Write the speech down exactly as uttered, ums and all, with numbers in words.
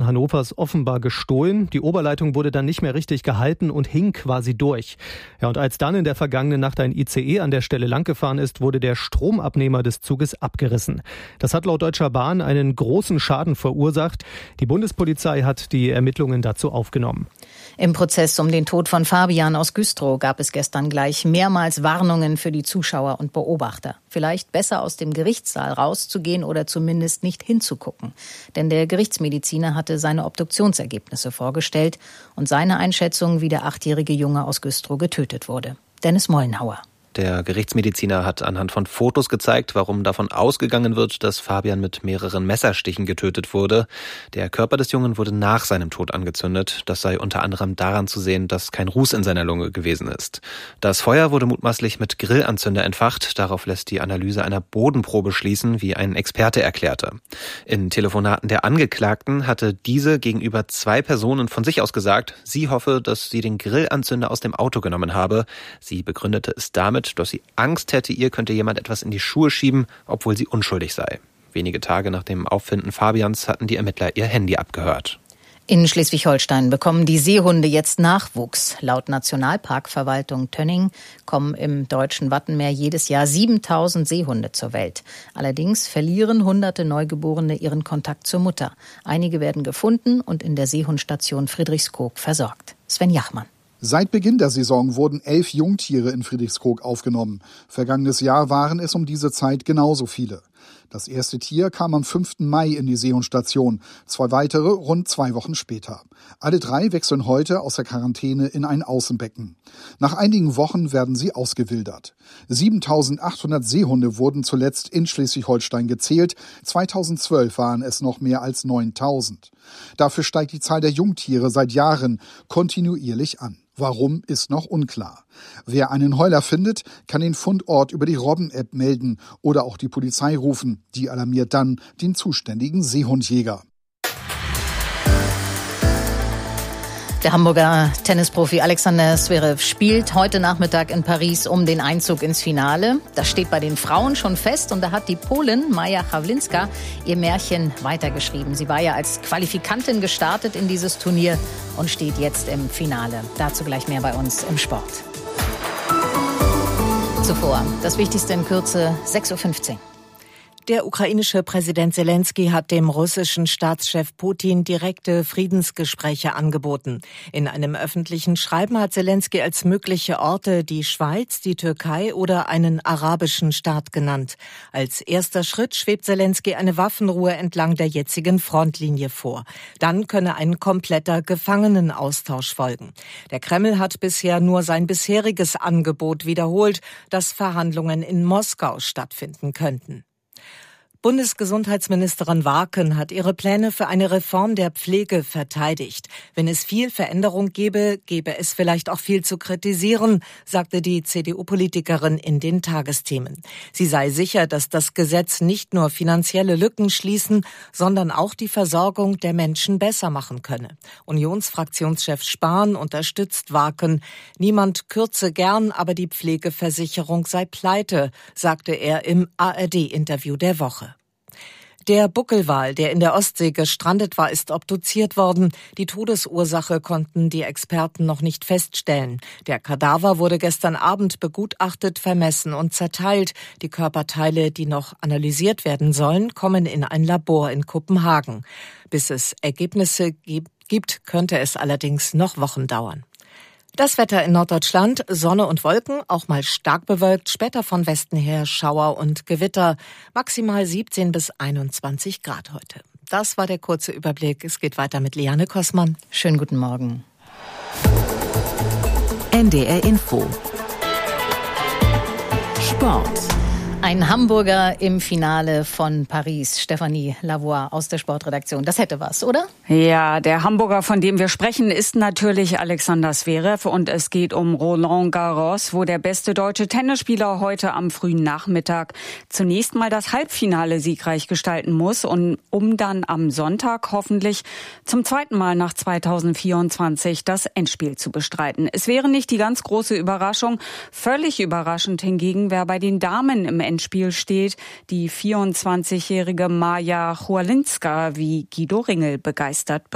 Hannovers offenbar gestohlen. Die Oberleitung wurde dann nicht mehr richtig gehalten und hing quasi durch. Ja, und als dann in der vergangenen Nacht ein I C E an der Stelle langgefahren ist, wurde der Stromabnehmer des Zuges abgerissen. Das hat laut Deutscher Bahn einen großen Schaden verursacht. Die Bundespolizei hat die Ermittlungen dazu aufgenommen. Im Prozess um den Tod von Fabian aus Güstrow gab es gestern gleich mehrmals Warnungen für die Zuschauer und Beobachter. Vielleicht besser aus dem Gerichtssaal rauszugehen oder zumindest nicht hinzugucken. Denn der Gerichtsmediziner hatte seine Obduktionsergebnisse vorgestellt und seine Einschätzung, wie der achtjährige Junge aus Güstrow getötet wurde. Dennis Mollenhauer. Der Gerichtsmediziner hat anhand von Fotos gezeigt, warum davon ausgegangen wird, dass Fabian mit mehreren Messerstichen getötet wurde. Der Körper des Jungen wurde nach seinem Tod angezündet. Das sei unter anderem daran zu sehen, dass kein Ruß in seiner Lunge gewesen ist. Das Feuer wurde mutmaßlich mit Grillanzünder entfacht. Darauf lässt die Analyse einer Bodenprobe schließen, wie ein Experte erklärte. In Telefonaten der Angeklagten hatte diese gegenüber zwei Personen von sich aus gesagt, sie hoffe, dass sie den Grillanzünder aus dem Auto genommen habe. Sie begründete es damit, dass sie Angst hätte, ihr könnte jemand etwas in die Schuhe schieben, obwohl sie unschuldig sei. Wenige Tage nach dem Auffinden Fabians hatten die Ermittler ihr Handy abgehört. In Schleswig-Holstein bekommen die Seehunde jetzt Nachwuchs. Laut Nationalparkverwaltung Tönning kommen im deutschen Wattenmeer jedes Jahr siebentausend Seehunde zur Welt. Allerdings verlieren hunderte Neugeborene ihren Kontakt zur Mutter. Einige werden gefunden und in der Seehundstation Friedrichskoog versorgt. Sven Jachmann. Seit Beginn der Saison wurden elf Jungtiere in Friedrichskoog aufgenommen. Vergangenes Jahr waren es um diese Zeit genauso viele. Das erste Tier kam am fünften Mai in die Seehundstation, zwei weitere rund zwei Wochen später. Alle drei wechseln heute aus der Quarantäne in ein Außenbecken. Nach einigen Wochen werden sie ausgewildert. siebentausendachthundert Seehunde wurden zuletzt in Schleswig-Holstein gezählt. zweitausendzwölf waren es noch mehr als neuntausend. Dafür steigt die Zahl der Jungtiere seit Jahren kontinuierlich an. Warum, ist noch unklar. Wer einen Heuler findet, kann den Fundort über die Robben-App melden oder auch die Polizei rufen. Die alarmiert dann den zuständigen Seehundjäger. Der Hamburger Tennisprofi Alexander Zverev spielt heute Nachmittag in Paris um den Einzug ins Finale. Das steht bei den Frauen schon fest und da hat die Polin Maja Chawlinska ihr Märchen weitergeschrieben. Sie war ja als Qualifikantin gestartet in dieses Turnier und steht jetzt im Finale. Dazu gleich mehr bei uns im Sport. Zuvor das Wichtigste in Kürze, sechs Uhr fünfzehn. Der ukrainische Präsident Selenskyj hat dem russischen Staatschef Putin direkte Friedensgespräche angeboten. In einem öffentlichen Schreiben hat Selenskyj als mögliche Orte die Schweiz, die Türkei oder einen arabischen Staat genannt. Als erster Schritt schwebt Selenskyj eine Waffenruhe entlang der jetzigen Frontlinie vor. Dann könne ein kompletter Gefangenenaustausch folgen. Der Kreml hat bisher nur sein bisheriges Angebot wiederholt, dass Verhandlungen in Moskau stattfinden könnten. Bundesgesundheitsministerin Warken hat ihre Pläne für eine Reform der Pflege verteidigt. Wenn es viel Veränderung gäbe, gäbe es vielleicht auch viel zu kritisieren, sagte die C D U-Politikerin in den Tagesthemen. Sie sei sicher, dass das Gesetz nicht nur finanzielle Lücken schließen, sondern auch die Versorgung der Menschen besser machen könne. Unionsfraktionschef Spahn unterstützt Warken. Niemand kürze gern, aber die Pflegeversicherung sei pleite, sagte er im A R D-Interview der Woche. Der Buckelwal, der in der Ostsee gestrandet war, ist obduziert worden. Die Todesursache konnten die Experten noch nicht feststellen. Der Kadaver wurde gestern Abend begutachtet, vermessen und zerteilt. Die Körperteile, die noch analysiert werden sollen, kommen in ein Labor in Kopenhagen. Bis es Ergebnisse gibt, könnte es allerdings noch Wochen dauern. Das Wetter in Norddeutschland, Sonne und Wolken, auch mal stark bewölkt, später von Westen her Schauer und Gewitter, maximal siebzehn bis einundzwanzig Grad heute. Das war der kurze Überblick. Es geht weiter mit Liane Kossmann. Schönen guten Morgen. N D R Info. Sport. Ein Hamburger im Finale von Paris. Stefanie Lavoie aus der Sportredaktion. Das hätte was, oder? Ja, der Hamburger, von dem wir sprechen, ist natürlich Alexander Zverev. Und es geht um Roland Garros, wo der beste deutsche Tennisspieler heute am frühen Nachmittag zunächst mal das Halbfinale siegreich gestalten muss. Und um dann am Sonntag hoffentlich zum zweiten Mal nach zweitausendvierundzwanzig das Endspiel zu bestreiten. Es wäre nicht die ganz große Überraschung. Völlig überraschend hingegen, wer bei den Damen im Endspiel steht, die vierundzwanzigjährige Maja Chawlinska, wie Guido Ringel begeistert